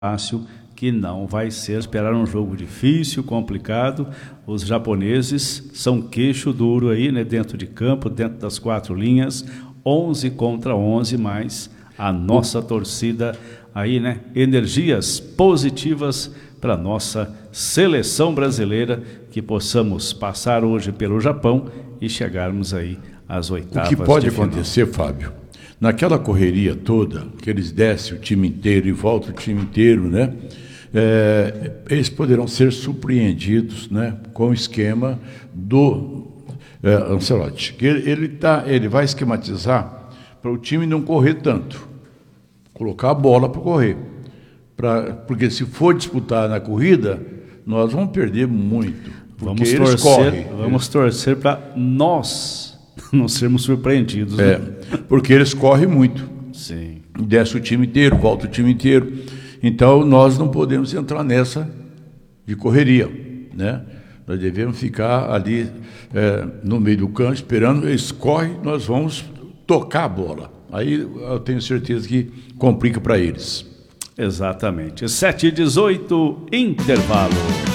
fácil, que não vai ser. Esperar um jogo difícil, complicado. Os japoneses são queixo duro aí, né, dentro de campo, dentro das quatro linhas, 11 contra 11, mas a nossa torcida aí, né, energias positivas para nossa seleção brasileira, que possamos passar hoje pelo Japão e chegarmos aí às oitavas de final. O que pode acontecer, Fábio, naquela correria toda, que eles descem o time inteiro e voltam o time inteiro, né? Eles poderão ser surpreendidos, né, com o esquema do Ancelotti. Ele vai esquematizar para o time não correr tanto, colocar a bola para correr. Porque se for disputar na corrida, nós vamos perder muito. Vamos torcer para nós não sermos surpreendidos. Né? Porque eles correm muito. Sim. Desce o time inteiro, volta o time inteiro. Então, nós não podemos entrar nessa de correria, né? Nós devemos ficar ali no meio do campo, esperando, eles correm, nós vamos tocar a bola. Aí eu tenho certeza que complica para eles. Exatamente. 7h18, intervalo.